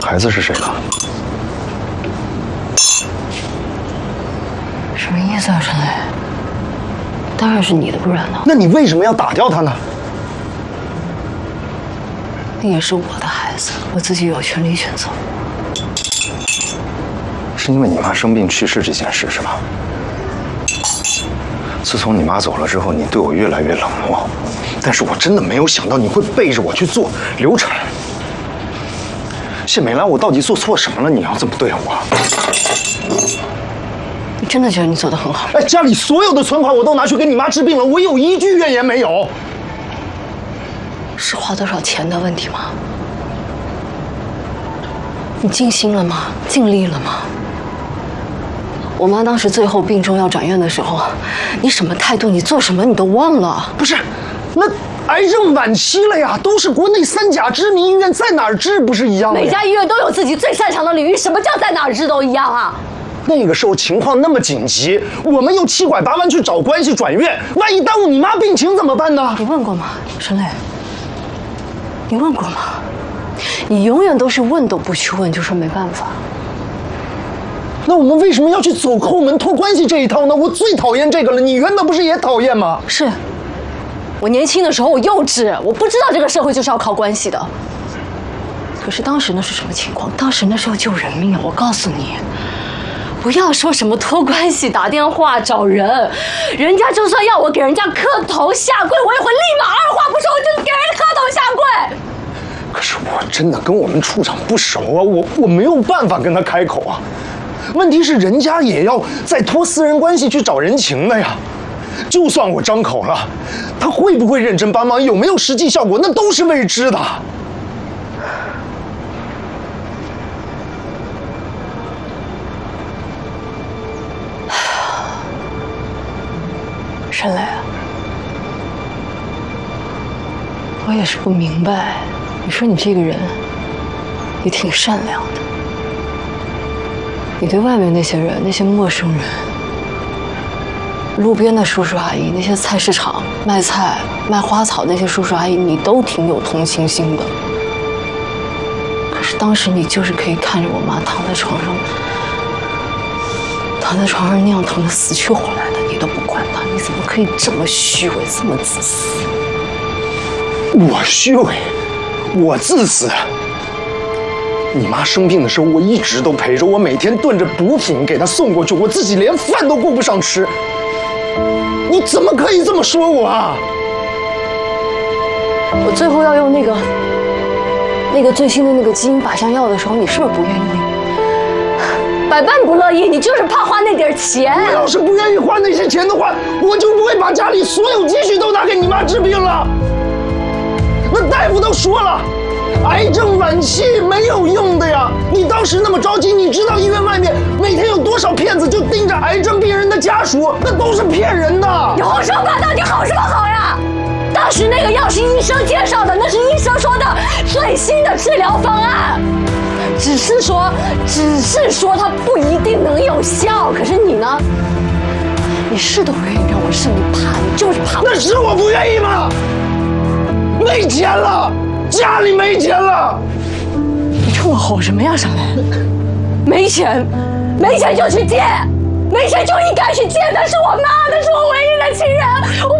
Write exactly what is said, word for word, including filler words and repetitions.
孩子是谁的？ 什么意思啊，陈磊？当然是你的，不然呢？ 那你为什么要打掉他呢？ 那也是我的孩子，我自己有权利选择。 是因为你妈生病去世这件事是吧？自从你妈走了之后，你对我越来越冷漠，但是我真的没有想到你会背着我去做流产。谢美兰，我到底做错什么了？你要这么对我？ 你真的觉得你做得很好？ 哎，家里所有的存款我都拿去给你妈治病了，我有一句怨言没有。 是花多少钱的问题吗？你尽心了吗？尽力了吗？我妈当时最后病重要转院的时候，你什么态度？你做什么你都忘了？ 不是，那癌症晚期了呀，都是国内三甲知名医院，在哪儿治不是一样的？ 每家医院都有自己最擅长的领域，什么叫在哪儿治都一样啊？ 那个时候情况那么紧急，我们又七拐八弯去找关系转院，万一耽误你妈病情怎么办呢？ 你问过吗，陈磊？你问过吗？你永远都是问都不去问，就说没办法。 那我们为什么要去走后门托关系这一套呢？我最讨厌这个了，你原本不是也讨厌吗？ 是，我年轻的时候我幼稚，我不知道这个社会就是要靠关系的。可是当时那是什么情况？当时那是要救人命啊！我告诉你，不要说什么托关系、打电话找人，人家就算要我给人家磕头下跪，我也会立马二话不说我就给人磕头下跪。 可是我真的跟我们处长不熟啊，我我没有办法跟他开口啊。问题是人家也要再托私人关系去找人情的呀。就算我张口了，他会不会认真帮忙，有没有实际效果，那都是未知的。 沈磊，我也是不明白，你说你这个人也挺善良的，你对外面那些人、那些陌生人、路边的叔叔阿姨、那些菜市场卖菜、卖花草那些叔叔阿姨，你都挺有同情心的。可是当时你就是可以看着我妈躺在床上，躺在床上那样疼得死去活来的，你都不管她，你怎么可以这么虚伪、这么自私？ 我虚伪，我自私。你妈生病的时候，我一直都陪着，我每天炖着补品给她送过去，我自己连饭都顾不上吃。你怎么可以这么说我啊？ 我最后要用那个那个最新的那个基因靶向药的时候，你是不是不愿意？百般不乐意，你就是怕花那点钱。 我要是不愿意花那些钱的话，我就不会把家里所有积蓄都拿给你妈治病了。那大夫都说了，癌症晚期没有用的呀。你当时那么着急，你知道医院外面每天有多少骗子就盯着癌症病人的家属，那都是骗人的。 你胡说八道，你好什么好呀？当时那个药是医生介绍的，那是医生说的最新的治疗方案。只是说，只是说它不一定能有效。可是你呢？你是都不愿意让我试，你怕，你就是怕。 那是我不愿意吗？没钱了，家里没钱了。 你冲我吼什么呀，沈磊？没钱，没钱就去借，没钱就应该去借。那是我妈，那是我唯一的亲人。我